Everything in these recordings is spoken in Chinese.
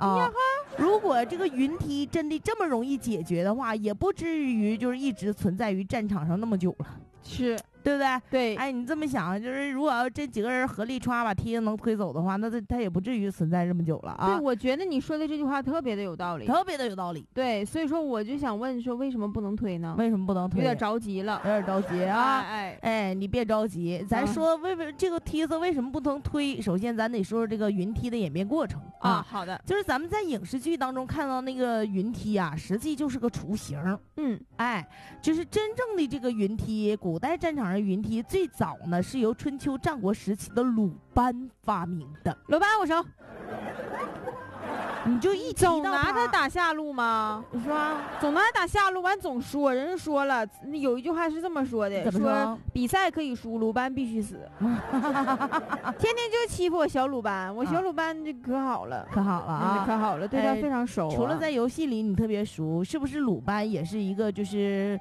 啊。如果这个云梯真的这么容易解决的话，也不至于就是一直存在于战场上那么久了。 是。 对不对？ 对， 哎，你这么想，就是如果要这几个人合力歘把梯子能推走的话，那他也不至于存在这么久了啊。 对，我觉得你说的这句话特别的有道理， 特别的有道理。 对，所以说我就想问说，为什么不能推呢？ 为什么不能推？ 有点着急了， 有点着急啊！ 哎， 你别着急，咱说这个梯子为什么不能推？首先，咱得说说这个云梯的演变过程啊。 好的， 就是咱们在影视剧当中看到那个云梯啊，实际就是个雏形。就是真正的这个云梯，古代战场上云梯最早呢是由春秋战国时期的鲁班发明的。 鲁班，我熟。 你就一总拿他打下路吗？ 你说总拿他打下路，完总说人说了，有一句话是这么说的，说比赛可以输，鲁班必须死。天天就欺负我小鲁班，我小鲁班就可好了， 可好了啊， 可好了，对他非常熟。 除了在游戏里你特别熟，是不是鲁班也是一个就是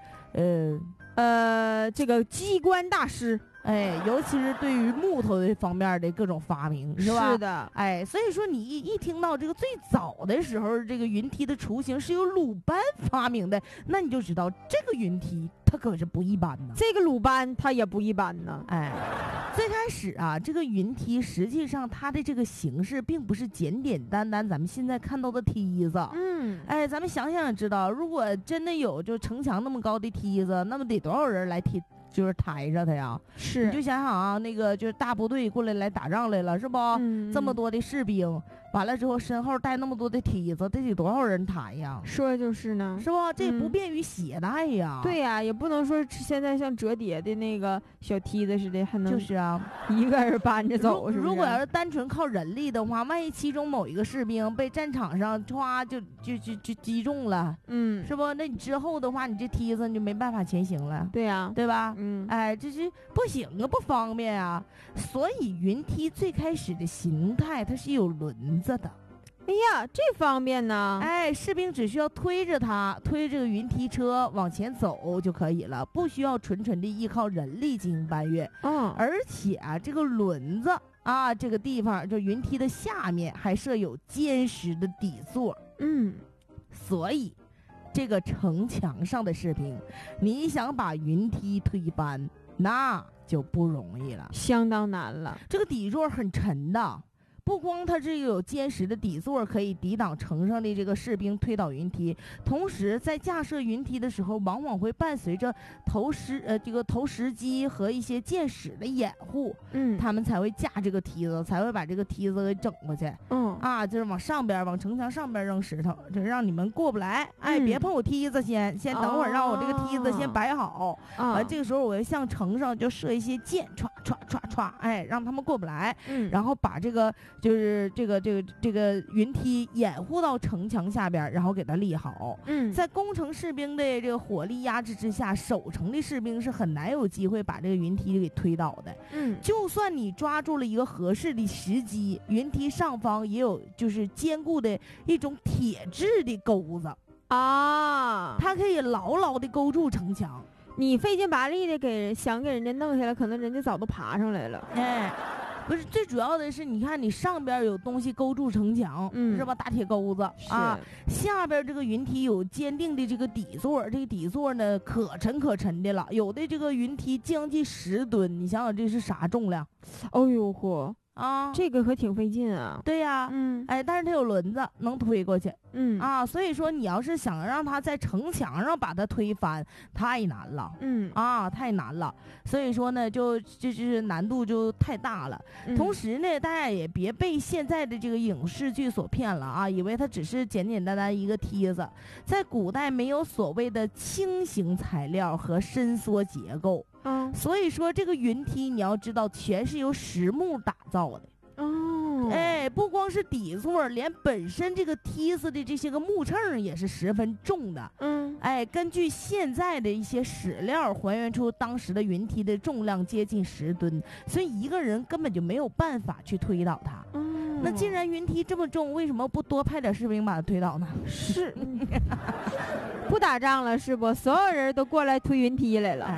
这个机关大师？ 尤其是对于木头的方面的各种发明，是吧？ 是的， 所以说你一听到这个最早的时候，这个云梯的雏形是由鲁班发明的，那你就知道这个云梯它可是不一般呢。 这个鲁班他也不一般呢。 最开始啊，这个云梯实际上它的这个形式并不是简简单单咱们现在看到的梯子。咱们想想知道，如果真的有就城墙那么高的梯子，那么得多少人来就是抬着它呀？ 是， 你就想想啊，那个就是大部队过来打仗来了，是不？这么多的士兵，完了之后身后带那么多的梯子，这得多少人抬呀？ 说就是呢， 是不？这也不便于携带呀。 对呀，也不能说现在像折叠的那个小梯子似的，还能就是啊， 一个人搬着走。 如果要是单纯靠人力的话，万一其中某一个士兵被战场上歘就击中了，是不？那你之后的话，你这梯子你就没办法前行了。 对呀， 对吧？这是不行啊，不方便啊。所以云梯最开始的形态它是有轮子的。 哎呀，这方便呢！ 士兵只需要推着这个云梯车往前走就可以了，不需要纯的依靠人力进行搬运。而且啊，这个轮子啊，这个地方就云梯的下面还设有坚实的底座。所以这个城墙上的士兵，你想把云梯推翻，那就不容易了， 相当难了。 这个底座很沉的。不光它这个有坚实的底座可以抵挡城上的这个士兵推倒云梯，同时在架设云梯的时候，往往会伴随着投石机和一些箭矢的掩护，他们才会架这个梯子，才会把这个梯子给整过去。就是往城墙上边扔石头，就让你们过不来。别碰我梯子，先等会儿，让我这个梯子先摆好。完这个时候我要向城上就射一些箭，歘歘歘歘，让他们过不来。然后把这个就是这个云梯掩护到城墙下边，然后给它立好。在攻城士兵的这个火力压制之下，守城的士兵是很难有机会把这个云梯给推倒的。就算你抓住了一个合适的时机，云梯上方也有就是坚固的一种铁质的钩子啊，它可以牢牢的勾住城墙。 你费劲拔力的想给人家弄下来，可能人家早都爬上来了。 不是，最主要的是，你看你上边有东西勾住城墙，是吧？大铁钩子啊，下边这个云梯有坚定的这个底座，这个底座呢可沉的了，有的这个云梯将近10吨，你想想这是啥重量？ 哦呦嚯！这个可挺费劲啊。 对呀，但是它有轮子能推过去，所以说你要是想让它在城墙上把它推翻，太难了，太难了。所以说呢，就是难度就太大了。同时呢，大家也别被现在的这个影视剧所骗了啊，以为它只是简简单单一个梯子。在古代没有所谓的轻型材料和伸缩结构。所以说这个云梯你要知道全是由实木打造的。不光是底座，连本身这个梯子的这些个木秤也是十分重的。根据现在的一些史料还原出当时的云梯的重量接近10吨，所以一个人根本就没有办法去推倒它。那既然云梯这么重，为什么不多派点士兵把它推倒呢？ 是不打仗了是不？所有人都过来推云梯来了。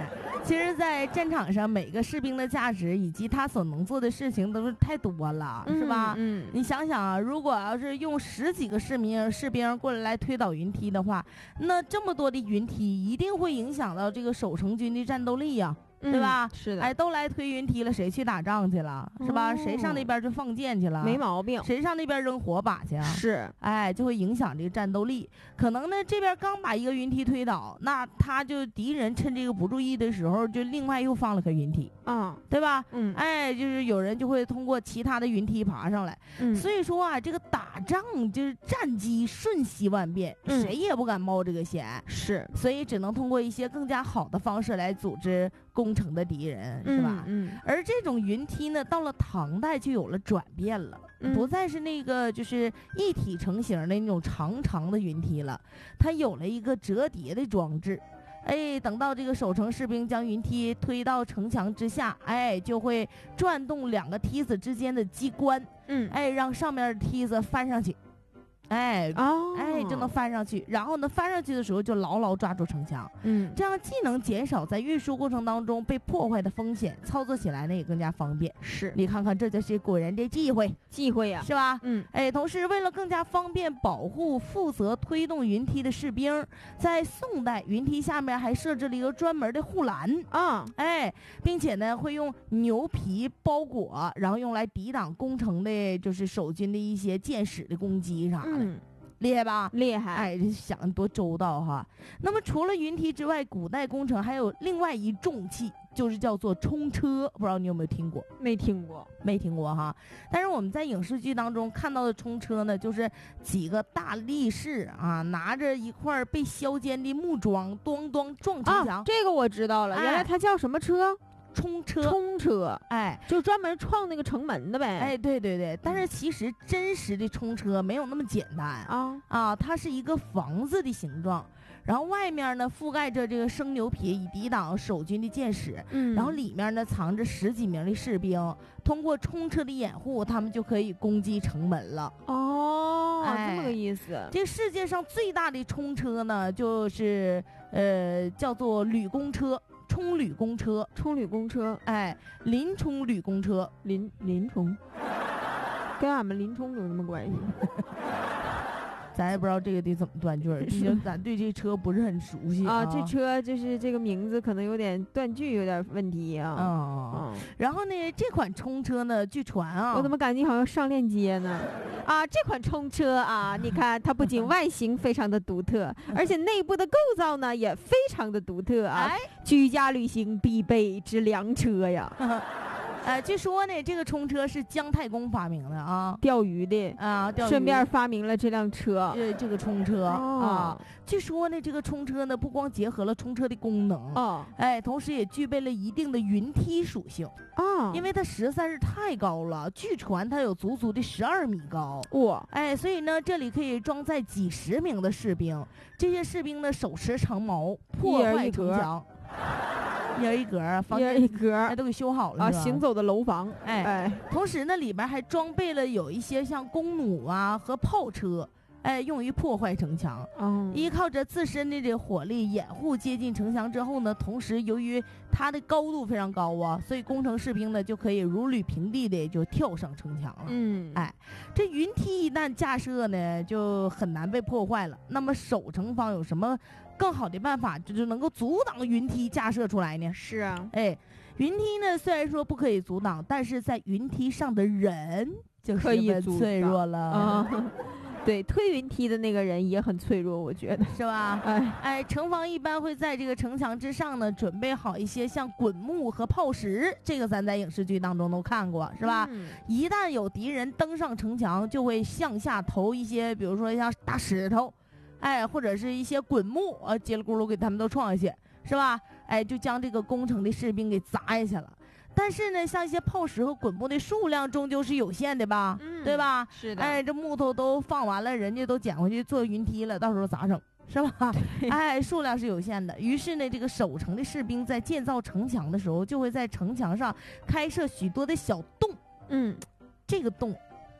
其实，在战场上，每个士兵的价值以及他所能做的事情都是太多了，是吧？你想想啊，如果要是用10几个士兵过来推倒云梯的话，那这么多的云梯一定会影响到这个守城军的战斗力呀。对吧？ 是的。 哎，都来推云梯了，谁去打仗去了？是吧？谁上那边去放箭去了？ 没毛病。 谁上那边扔火把去啊？ 是。 哎，就会影响这个战斗力。可能呢，这边刚把一个云梯推倒，那他就敌人趁这个不注意的时候，就另外又放了个云梯，对吧？哎，就是有人就会通过其他的云梯爬上来。所以说啊，这个打仗就是战机瞬息万变，谁也不敢冒这个险。 是。 所以只能通过一些更加好的方式来组织攻城的敌人，是吧？而这种云梯呢，到了唐代就有了转变了，不再是那个就是一体成型的那种长的云梯了，它有了一个折叠的装置。哎，等到这个守城士兵将云梯推到城墙之下，哎，就会转动2个梯子之间的机关，哎，让上面的梯子翻上去。哎，就能翻上去，然后呢，翻上去的时候就牢牢抓住城墙，这样既能减少在运输过程当中被破坏的风险，操作起来呢也更加方便。 是， 你看看，这就是古人的忌讳呀，是吧？哎，同时为了更加方便保护负责推动云梯的士兵，在宋代云梯下面还设置了一个专门的护栏啊，哎，并且呢会用牛皮包裹，然后用来抵挡攻城的就是守军的一些箭矢的攻击啥的。厉害吧？ 厉害！ 哎，这想得多周到哈。那么除了云梯之外，古代工程还有另外一重器，就是叫做冲车。不知道你有没有听过？ 没听过哈。但是我们在影视剧当中看到的冲车呢，就是几个大力士啊，拿着一块被削尖的木桩，咣咣撞城墙。 这个我知道了，原来它叫什么车？ 冲车，哎， 就专门创那个城门的呗。 哎，对，但是其实真实的冲车没有那么简单啊，它是一个房子的形状，然后外面呢覆盖着这个生牛皮，以抵挡守军的箭矢，然后里面呢藏着10几名的士兵，通过冲车的掩护，他们就可以攻击城门了。 这么个意思。 这世界上最大的冲车呢，就是叫做吕公车。冲吕公车，哎，林冲吕公车， 林冲，跟俺们林冲有什么关系？ 咱也不知道这个得怎么断句儿，毕竟咱对这车不是很熟悉啊。 这车就是这个名字可能有点断句，有点问题啊。 然后呢，这款冲车呢，据传啊， 我怎么感觉好像上链接呢？这款冲车啊，你看它不仅外形非常的独特，而且内部的构造呢也非常的独特啊，居家旅行必备之良车呀。 据说呢，这个冲车是姜太公发明的啊， 钓鱼的啊，顺便发明了这辆车， 这个冲车啊。据说呢，这个冲车呢，不光结合了冲车的功能同时也具备了一定的云梯属性因为它实在是太高了，据传它有足足的12米高所以呢，这里可以装载几10名的士兵，这些士兵呢手持长矛破坏城墙。一人一格，房间都给修好了行走的楼房。 同时呢，里边还装备了有一些像弓弩啊和炮车，用于破坏城墙。依靠着自身的这个火力掩护接近城墙之后呢，同时由于它的高度非常高所以攻城士兵呢就可以如履平地的就跳上城墙了。这云梯一旦架设呢，就很难被破坏了。那么守城方有什么更好的办法，就是能够阻挡云梯架设出来呢？ 是啊， 云梯呢虽然说不可以阻挡，但是在云梯上的人就可以脆弱了。 对，推云梯的那个人也很脆弱，我觉得是吧？城防一般会在这个城墙之上呢，准备好一些像滚木和炮石，这个咱在影视剧当中都看过，是吧？一旦有敌人登上城墙，就会向下投一些，比如说像大石头，或者是一些滚木，叽里咕噜给他们都撞下去，是吧？就将这个攻城的士兵给砸下去了。但是呢，像一些炮石和滚木的数量终究是有限的吧，对吧？ 是的。 这木头都放完了，人家都捡回去做云梯了，到时候咋整？是吧？数量是有限的。于是呢，这个守城的士兵在建造城墙的时候，就会在城墙上开设许多的小洞。这个洞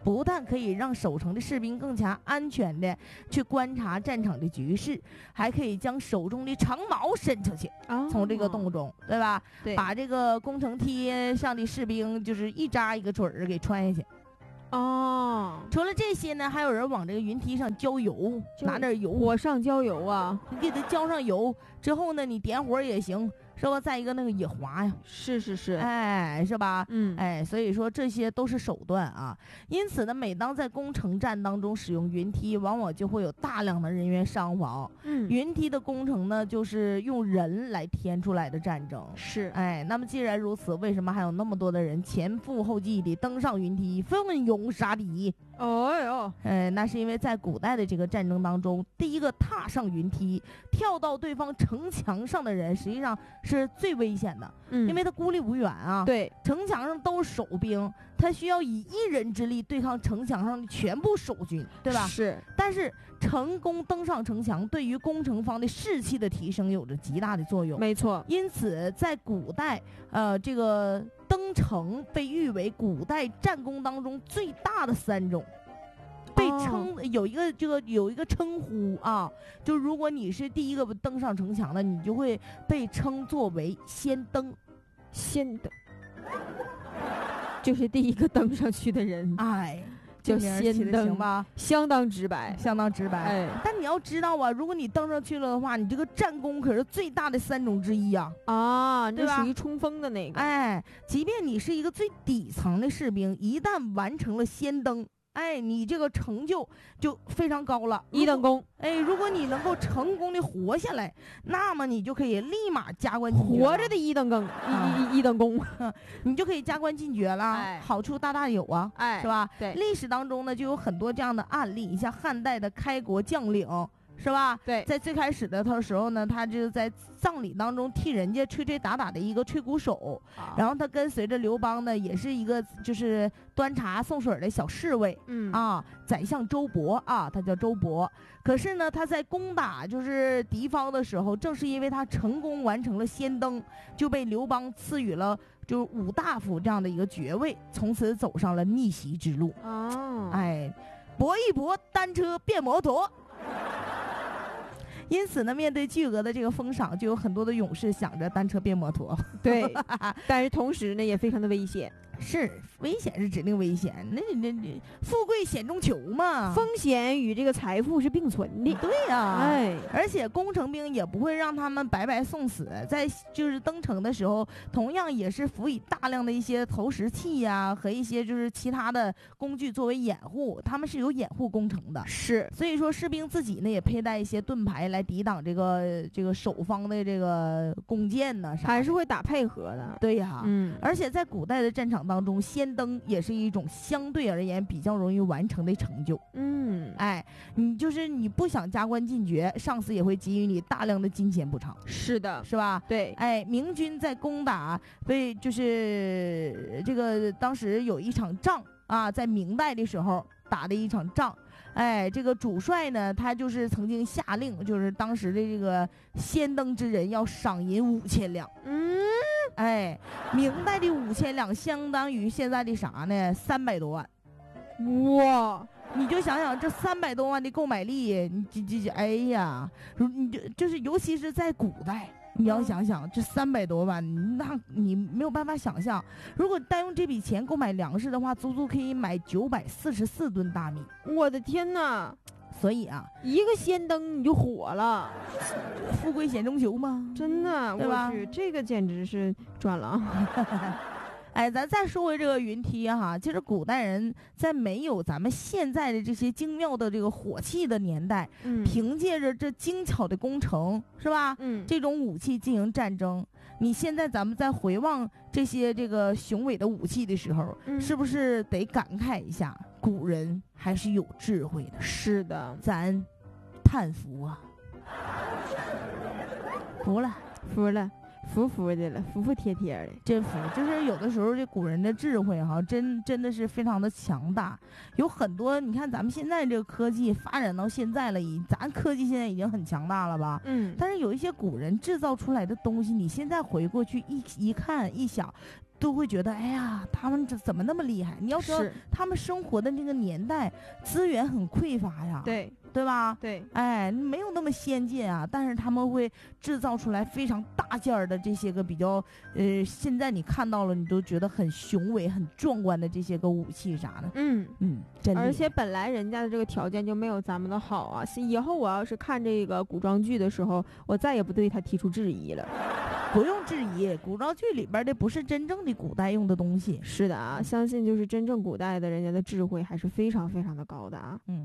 不但可以让守城的士兵更加安全的去观察战场的局势，还可以将手中的长矛伸出去，从这个洞中，对吧？ 对， 把这个攻城梯上的士兵就是一扎一个准儿给穿下去。除了这些呢，还有人往这个云梯上浇油，拿点油， 火上浇油啊！ 你给它浇上油之后呢，你点火也行，是吧？再一个那个也滑呀， 是， 哎，是吧？哎，所以说这些都是手段啊。因此呢，每当在攻城战当中使用云梯，往往就会有大量的人员伤亡。云梯的工程呢，就是用人来填出来的战争。 是， 哎，那么既然如此，为什么还有那么多的人前赴后继地登上云梯，奋勇杀敌？那是因为在古代的这个战争当中，第一个踏上云梯跳到对方城墙上的人，实际上是最危险的，因为他孤立无援啊。 对， 城墙上都是守兵，他需要以一人之力对抗城墙上的全部守军，对吧？ 是。 但是成功登上城墙，对于攻城方的士气的提升有着极大的作用。 没错。 因此，在古代，这个登城被誉为古代战功当中最大的3种。被称有一个称呼啊，就如果你是第一个登上城墙的，你就会被称作为先登， 就是第一个登上去的人， 哎， 叫先登， 行吧？ 相当直白。 哎，但你要知道啊，如果你登上去了的话，你这个战功可是最大的3种之一啊！ 这属于冲锋的那个。 哎，即便你是一个最底层的士兵，一旦完成了先登，哎，你这个成就就非常高了 ，1等功。 哎，如果你能够成功的活下来，那么你就可以立马加官进爵。 活着的1等功，1等功， 你就可以加官进爵了，好处大大有啊，是吧？ 对， 历史当中呢就有很多这样的案例，像汉代的开国将领。是吧？ 对， 在最开始的时候呢，他就在葬礼当中替人家吹吹打打的一个吹鼓手，然后他跟随着刘邦呢，也是一个就是端茶送水的小侍卫，宰相周勃啊，他叫周勃。可是呢，他在攻打就是敌方的时候，正是因为他成功完成了先登，就被刘邦赐予了就是武大夫这样的一个爵位，从此走上了逆袭之路。哎，搏一搏，单车变摩托。因此呢，面对巨额的这个封赏，就有很多的勇士想着单车变摩托。 对，但是同时呢，也非常的危险。 是，危险是指定危险，那富贵险中求嘛， 风险与这个财富是并存的。 对呀， 哎， 而且攻城兵也不会让他们白白送死，在就是登城的时候，同样也是辅以大量的一些投石器呀和一些就是其他的工具作为掩护，他们是有掩护攻城的。 是， 所以说士兵自己呢也佩戴一些盾牌来抵挡这个守方的这个弓箭呢， 还是会打配合的。 对呀，而且在古代的战场当中，先登也是一种相对而言比较容易完成的成就。哎，你不想加官进爵，上司也会给予你大量的金钱补偿。 是的， 是吧？ 对， 哎，明军在攻打就是这个当时有一场仗啊，在明代的时候打的一场仗。哎，这个主帅呢，他就是曾经下令，就是当时的这个先登之人要赏银5000两。哎，明代的5000两相当于现在的啥呢？300多万。 哇！ 你就想想这300多万的购买力，哎呀，你就是尤其是在古代。你要想想这300多万，那你没有办法想象，如果单用这笔钱购买粮食的话，足足可以买944吨大米。 我的天哪！ 所以啊， 一个先登你就火了， 富贵险中求吗？ 真的， 对吧？ 我去，这个简直是赚了。 哎，咱再说回这个云梯哈，其实古代人在没有咱们现在的这些精妙的这个火器的年代，凭借着这精巧的工程，是吧？这种武器进行战争。你现在咱们在回望这些这个雄伟的武器的时候，是不是得感慨一下，古人还是有智慧的？ 是的， 咱叹服啊，服了， 服了。服服的了，服服帖帖的， 真服。就是有的时候这古人的智慧哈，真的是非常的强大。有很多，你看咱们现在这个科技发展到现在了，咱科技现在已经很强大了吧？但是有一些古人制造出来的东西，你现在回过去一看一想， 都会觉得，哎呀，他们这怎么那么厉害？你要知道，他们生活的那个年代资源很匮乏呀，对吧？ 对， 哎，没有那么先进啊，但是他们会制造出来非常大件儿的这些个比较，现在你看到了，你都觉得很雄伟、很壮观的这些个武器啥的。真的。 而且本来人家的这个条件就没有咱们的好啊。以后我要是看这个古装剧的时候，我再也不对他提出质疑了。 不用质疑，古装剧里边的不是真正的古代用的东西。 是的啊，相信就是真正古代的人家的智慧还是非常非常的高的啊。